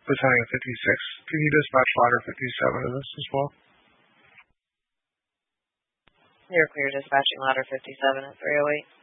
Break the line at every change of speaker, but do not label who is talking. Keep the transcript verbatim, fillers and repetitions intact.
Battalion fifty-six. Can you dispatch ladder fifty-seven to this as well?
You're clear dispatching ladder fifty-seven at three oh eight.